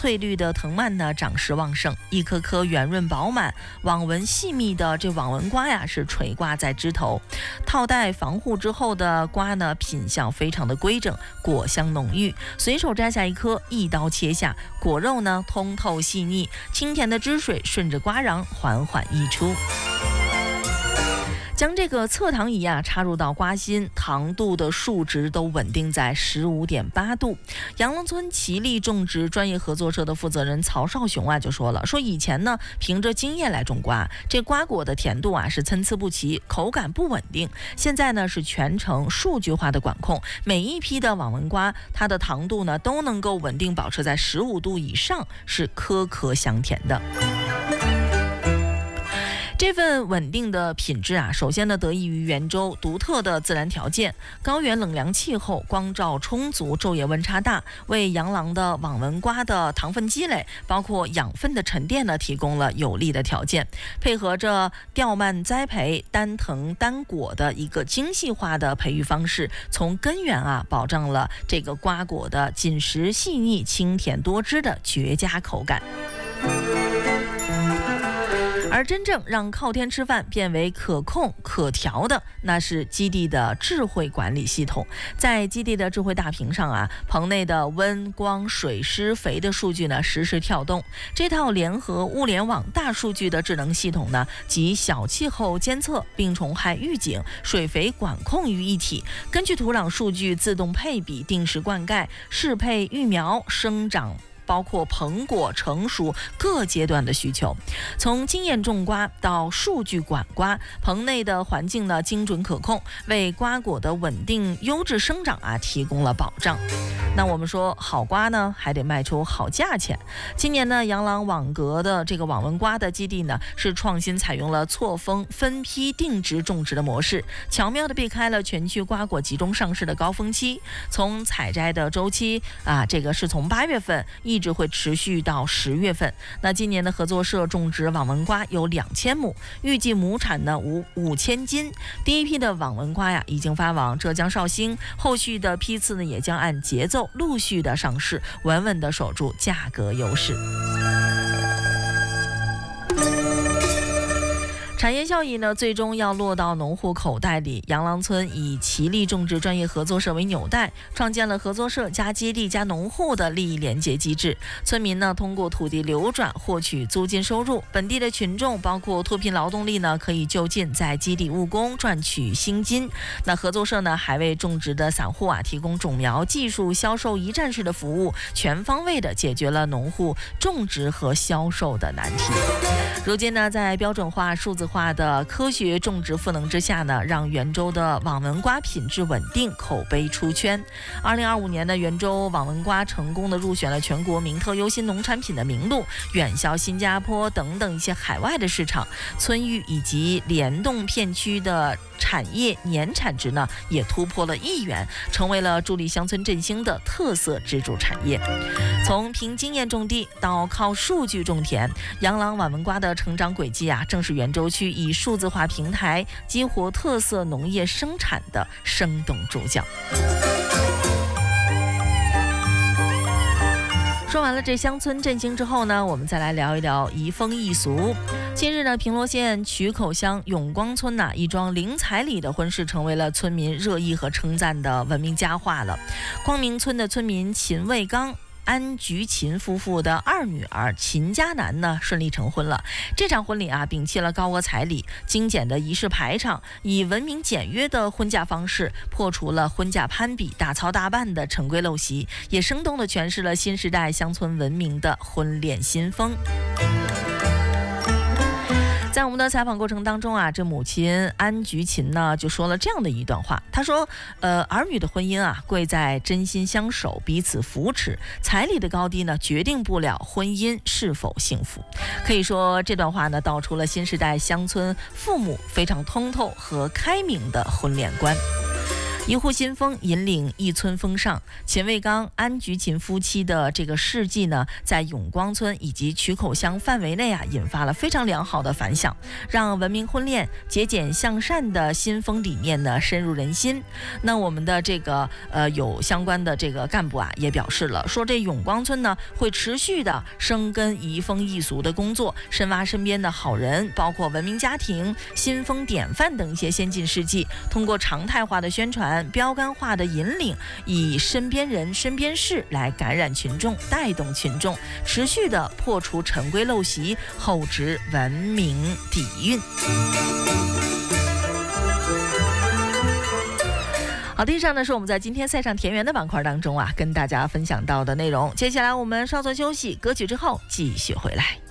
翠绿的藤蔓呢长势旺盛，一颗颗圆润饱满、网纹细密的这网纹瓜呀是垂挂在枝头，套带防护之后的瓜呢品相非常的规整，果香浓郁。随手摘下一颗，一刀切下，果肉呢通透细腻，清甜的汁水顺着瓜瓤缓缓溢出。将这个侧糖仪插入到瓜心，糖度的数值都稳定在15.8度。杨浪村奇力种植专业合作社的负责人曹少雄就说了，说以前呢凭着经验来种瓜，这瓜果的甜度是参差不齐，口感不稳定。现在呢是全程数据化的管控，每一批的网纹瓜它的糖度呢都能够稳定保持在15度以上，是颗颗香甜的。这份稳定的品质首先呢得益于圆州独特的自然条件，高原冷凉气候，光照充足，昼夜温差大，为杨郎的网纹瓜的糖分积累，包括养分的沉淀呢，提供了有利的条件。配合着吊蔓栽培、单藤单果的一个精细化的培育方式，从根源保障了这个瓜果的紧实细腻、清甜多汁的绝佳口感。而真正让靠天吃饭变为可控可调的，那是基地的智慧管理系统。在基地的智慧大屏上棚内的温光水湿肥的数据呢实时跳动。这套联合物联网大数据的智能系统呢，集小气候监测、病虫害预警、水肥管控于一体，根据土壤数据自动配比、定时灌溉、适配育苗、生长，包括棚果成熟各阶段的需求，从经验种瓜到数据管瓜，棚内的环境呢精准可控，为瓜果的稳定优质生长提供了保障。那我们说好瓜呢还得卖出好价钱。今年呢杨郎网格的这个网纹瓜的基地呢是创新采用了错峰分批定植种植的模式，巧妙地避开了全区瓜果集中上市的高峰期。从采摘的周期这个是从8月份一直会持续到10月份。那今年的合作社种植网纹瓜有2000亩，预计亩产呢5000斤。第一批的网纹瓜已经发往浙江绍兴，后续的批次呢也将按节奏陆续的上市，稳稳的守住价格优势。产业效益呢，最终要落到农户口袋里。杨郎村以奇力种植专业合作社为纽带，创建了合作社加基地加农户的利益连接机制。村民呢，通过土地流转获取租金收入，本地的群众包括脱贫劳动力呢，可以就近在基地务工赚取薪金。那合作社呢，还为种植的散户提供种苗、技术、销售一站式的服务，全方位的解决了农户种植和销售的难题。如今呢，在标准化、数字化的科学种植赋能之下呢，让圆州的网纹瓜品质稳定，口碑出圈。2025年的圆州网纹瓜成功的入选了全国名特优新农产品的名录，远销新加坡等等一些海外的市场。村域以及联动片区的产业年产值呢，也突破了1亿元，成为了助力乡村振兴的特色支柱产业。从凭经验种地到靠数据种田，杨郎网纹瓜的成长轨迹正是圆州区以数字化平台激活特色农业生产的生动注脚。说完了这乡村振兴之后呢，我们再来聊一聊移风易俗。近日呢，平罗县曲口乡永光村一桩零彩礼的婚事成为了村民热议和称赞的闻名佳话了。光明村的村民秦卫刚、安菊琴夫妇的2女儿秦佳楠呢顺利成婚了。这场婚礼摒弃了高额彩礼，精简的仪式排场，以文明简约的婚嫁方式破除了婚嫁攀比、大操大办的陈规陋习，也生动地诠释了新时代乡村文明的婚恋新风。在我们的采访过程当中这母亲安菊琴呢就说了这样的一段话，她说儿女的婚姻贵在真心相守，彼此扶持，彩礼的高低呢决定不了婚姻是否幸福。可以说这段话呢道出了新时代乡村父母非常通透和开明的婚恋观。 一户新风引领一村风尚，秦卫刚、安菊琴夫妻的这个事迹呢，在永光村以及曲口乡范围内引发了非常良好的反响，让文明婚恋、节俭向善的新风理念呢深入人心。那我们的这个有相关的这个干部也表示了，说这永光村呢会持续的深耕移风易俗的工作，深挖身边的好人，包括文明家庭、新风典范等一些先进事迹，通过常态化的宣传、标杆化的引领，以身边人、身边事来感染群众，带动群众，持续的破除陈规陋习，厚植文明底蕴。好的，以上呢是我们在今天赛上田园的板块当中跟大家分享到的内容。接下来我们稍作休息，歌曲之后继续回来。